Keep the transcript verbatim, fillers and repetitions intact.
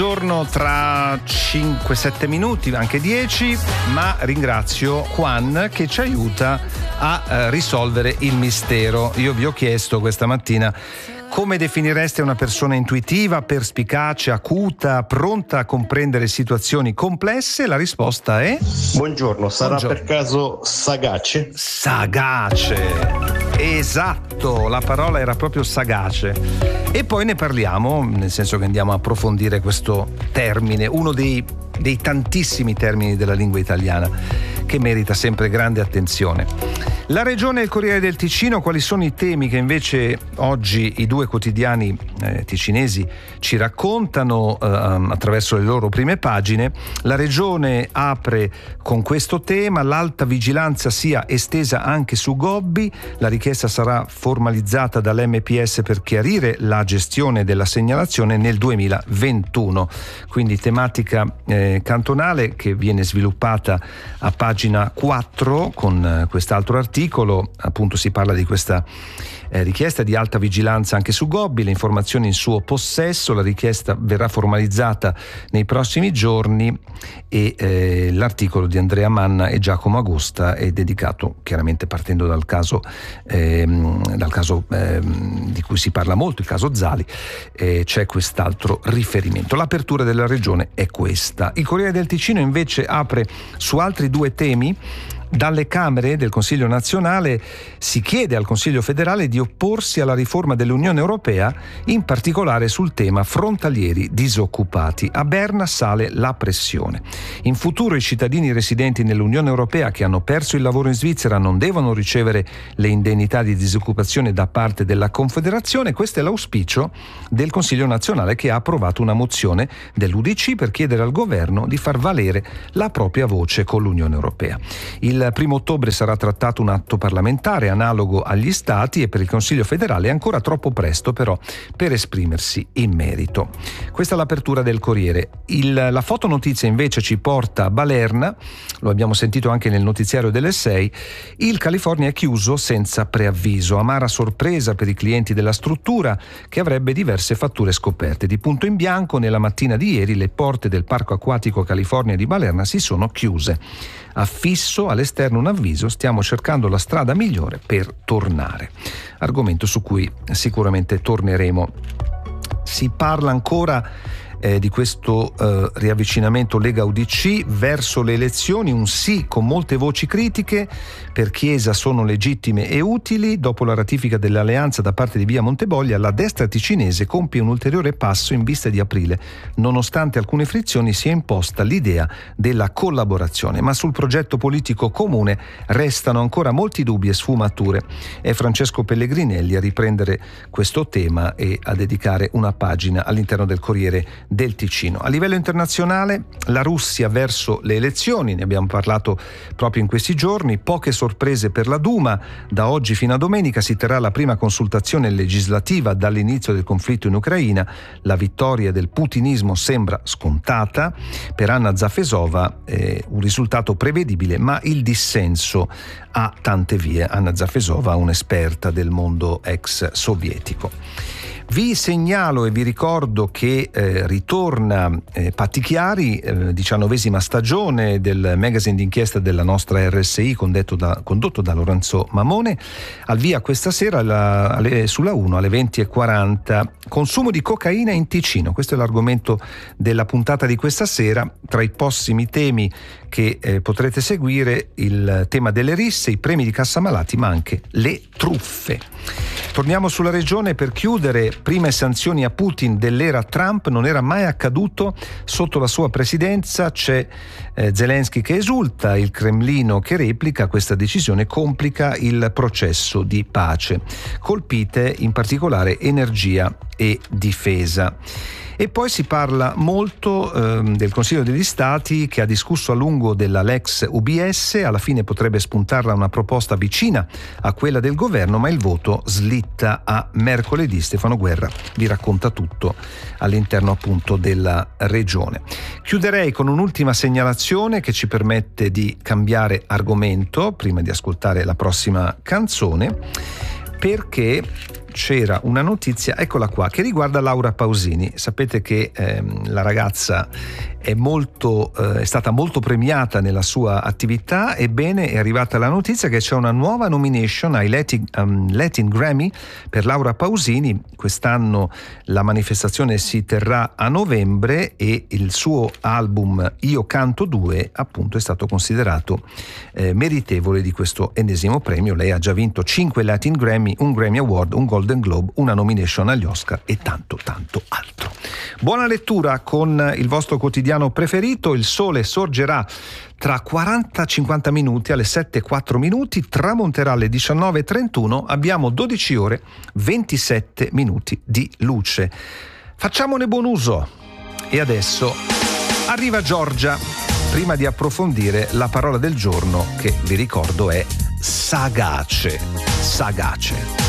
mezzogiorno tra cinque sette minuti, anche dieci, ma ringrazio Juan che ci aiuta a eh, risolvere il mistero. Io vi ho chiesto questa mattina come definireste una persona intuitiva, perspicace, acuta, pronta a comprendere situazioni complesse? La risposta è... Buongiorno, sarà Buongiorno. Per caso sagace? Sagace! Esatto, la parola era proprio sagace. E poi ne parliamo, nel senso che andiamo a approfondire questo termine, uno dei, dei tantissimi termini della lingua italiana che merita sempre grande attenzione. La Regione e il Corriere del Ticino, quali sono i temi che invece oggi i due quotidiani eh, ticinesi ci raccontano eh, attraverso le loro prime pagine? La Regione apre con questo tema: l'alta vigilanza sia estesa anche su Gobbi, la richiesta sarà formalizzata dall'M P S per chiarire la gestione della segnalazione nel duemilaventuno, quindi tematica eh, cantonale che viene sviluppata a pagina quattro con eh, quest'altro articolo. Appunto si parla di questa eh, richiesta di alta vigilanza anche su Gobbi, le informazioni in suo possesso, la richiesta verrà formalizzata nei prossimi giorni e eh, l'articolo di Andrea Manna e Giacomo Agosta è dedicato, chiaramente partendo dal caso, ehm, dal caso ehm, di cui si parla molto, il caso Zali, eh, c'è quest'altro riferimento. L'apertura della Regione è questa. Il Corriere del Ticino invece apre su altri due temi. Dalle Camere del Consiglio nazionale si chiede al Consiglio federale di opporsi alla riforma dell'Unione Europea, in particolare sul tema frontalieri disoccupati. A Berna sale la pressione. In futuro i cittadini residenti nell'Unione Europea che hanno perso il lavoro in Svizzera non devono ricevere le indennità di disoccupazione da parte della Confederazione. Questo è l'auspicio del Consiglio nazionale, che ha approvato una mozione dell'U D C per chiedere al governo di far valere la propria voce con l'Unione Europea. Il Il primo ottobre sarà trattato un atto parlamentare analogo agli Stati e per il Consiglio federale è ancora troppo presto però per esprimersi in merito. Questa è l'apertura del Corriere. Il, la fotonotizia invece ci porta a Balerna, lo abbiamo sentito anche nel notiziario delle sei, il California è chiuso senza preavviso, amara sorpresa per i clienti della struttura che avrebbe diverse fatture scoperte. Di punto in bianco nella mattina di ieri le porte del Parco Acquatico California di Balerna si sono chiuse. Affisso all'esterno un avviso: stiamo cercando la strada migliore per tornare. Argomento su cui sicuramente torneremo. Si parla ancora Eh, di questo eh, riavvicinamento Lega-U D C verso le elezioni, un sì con molte voci critiche, per Chiesa sono legittime e utili. Dopo la ratifica dell'alleanza da parte di Via Monteboglia, la destra ticinese compie un ulteriore passo in vista di aprile. Nonostante alcune frizioni si è imposta l'idea della collaborazione, ma sul progetto politico comune restano ancora molti dubbi e sfumature. È Francesco Pellegrinelli a riprendere questo tema e a dedicare una pagina all'interno del Corriere del Ticino. A livello internazionale, la Russia verso le elezioni, ne abbiamo parlato proprio in questi giorni, poche sorprese per la Duma. Da oggi fino a domenica si terrà la prima consultazione legislativa dall'inizio del conflitto in Ucraina. La vittoria del putinismo sembra scontata. Per Anna Zafesova eh, un risultato prevedibile, ma il dissenso ha tante vie. Anna Zafesova, un'esperta del mondo ex sovietico. Vi segnalo e vi ricordo che eh, ritorna eh, Patti Chiari, eh, diciannovesima stagione del magazine d'inchiesta della nostra R S I condotto da, condotto da Lorenzo Mamone, al via questa sera alla, alle, sulla uno alle venti e quaranta. Consumo di cocaina in Ticino, questo è l'argomento della puntata di questa sera. Tra i prossimi temi che eh, potrete seguire il tema delle risse, i premi di cassamalati, ma anche le truffe. Torniamo sulla regione per chiudere. Prime sanzioni a Putin dell'era Trump, non era mai accaduto sotto la sua presidenza. C'è eh, Zelensky che esulta, il Cremlino che replica. Questa decisione complica il processo di pace. Colpite in particolare energia e difesa. E poi si parla molto eh, del Consiglio degli Stati, che ha discusso a lungo della Lex U B S. Alla fine potrebbe spuntarla una proposta vicina a quella del governo, ma il voto slitta a mercoledì. Stefano Guerra vi racconta tutto all'interno appunto della regione. Chiuderei con un'ultima segnalazione che ci permette di cambiare argomento prima di ascoltare la prossima canzone, perché c'era una notizia, eccola qua, che riguarda Laura Pausini. Sapete che ehm, la ragazza è, molto, eh, è stata molto premiata nella sua attività. Ebbene, è arrivata la notizia che c'è una nuova nomination ai Latin, um, Latin Grammy per Laura Pausini. Quest'anno la manifestazione si terrà a novembre e il suo album Io canto due appunto è stato considerato eh, meritevole di questo ennesimo premio. Lei ha già vinto cinque Latin Grammy, un Grammy Award, un Golden Globe, una nomination agli Oscar e tanto tanto altro. Buona lettura con il vostro quotidiano preferito. Il sole sorgerà tra quaranta cinquanta minuti alle sette e quattro minuti, tramonterà alle diciannove e trentuno, abbiamo dodici ore ventisette minuti di luce. Facciamone buon uso. E adesso arriva Giorgia, prima di approfondire la parola del giorno che vi ricordo è sagace. Sagace.